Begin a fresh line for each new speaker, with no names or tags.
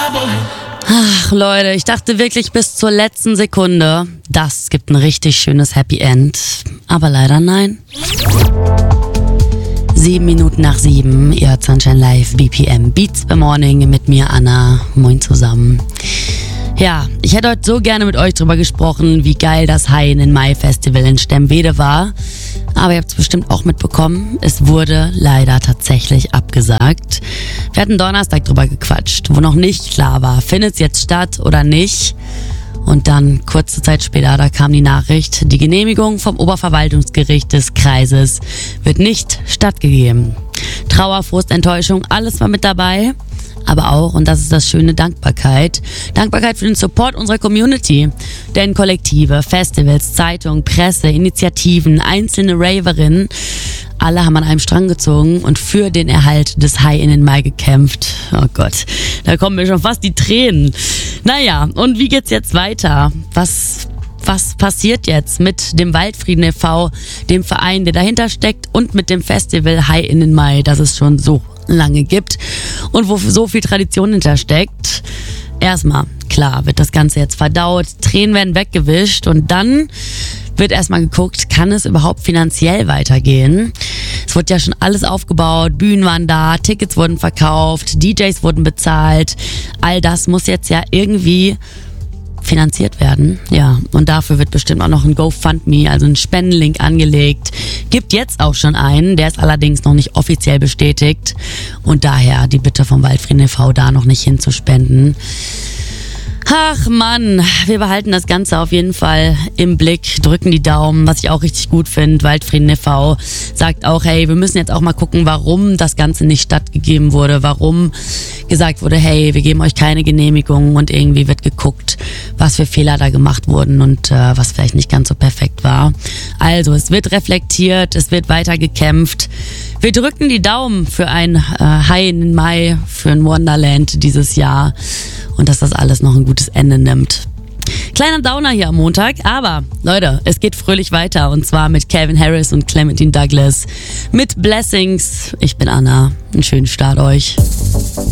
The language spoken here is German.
Ach Leute, ich dachte wirklich bis zur letzten Sekunde, das gibt ein richtig schönes Happy End. Aber leider nein. 7 Minuten nach 7, ihr hört Sunshine Live, BPM Beats by Morning mit mir Anna. Moin zusammen. Ja, ich hätte heute so gerne mit euch drüber gesprochen, wie geil das High in den Mai Festival in Stemwede war. Aber ihr habt es bestimmt auch mitbekommen, es wurde leider tatsächlich abgesagt. Wir hatten Donnerstag drüber gequatscht, wo noch nicht klar war, findet es jetzt statt oder nicht. Und dann, kurze Zeit später, da kam die Nachricht, die Genehmigung vom Oberverwaltungsgericht des Kreises wird nicht stattgegeben. Trauer, Frust, Enttäuschung, alles war mit dabei. Aber auch, und das ist das Schöne, Dankbarkeit. Dankbarkeit für den Support unserer Community. Denn Kollektive, Festivals, Zeitungen, Presse, Initiativen, einzelne Raverinnen, alle haben an einem Strang gezogen und für den Erhalt des High in den Mai gekämpft. Oh Gott, da kommen mir schon fast die Tränen. Naja, und wie geht's jetzt weiter? Was passiert jetzt mit dem Waldfrieden e.V., dem Verein, der dahinter steckt, und mit dem Festival High in den Mai, das es schon so lange gibt und wo so viel Tradition hintersteckt? Erstmal, klar, wird das Ganze jetzt verdaut, Tränen werden weggewischt und dann wird erstmal geguckt, kann es überhaupt finanziell weitergehen? Es wurde ja schon alles aufgebaut, Bühnen waren da, Tickets wurden verkauft, DJs wurden bezahlt. All das muss jetzt ja irgendwie finanziert werden. Ja, und dafür wird bestimmt auch noch ein GoFundMe, also ein Spendenlink angelegt. Gibt jetzt auch schon einen, der ist allerdings noch nicht offiziell bestätigt. Und daher die Bitte vom Waldfrieden e.V. da noch nicht hinzuspenden. Ach Mann, wir behalten das Ganze auf jeden Fall im Blick, drücken die Daumen, was ich auch richtig gut finde. Waldfrieden e.V. sagt auch, hey, wir müssen jetzt auch mal gucken, warum das Ganze nicht stattgegeben wurde, warum gesagt wurde, hey, wir geben euch keine Genehmigung, und irgendwie wird geguckt, was für Fehler da gemacht wurden und was vielleicht nicht ganz so perfekt war. Also, es wird reflektiert, es wird weiter gekämpft. Wir drücken die Daumen für ein High in den Mai, für ein Wonderland dieses Jahr und dass das alles noch ein gutes Ende nimmt. Kleiner Downer hier am Montag, aber Leute, es geht fröhlich weiter, und zwar mit Calvin Harris und Clementine Douglas mit Blessings. Ich bin Anna, einen schönen Start euch.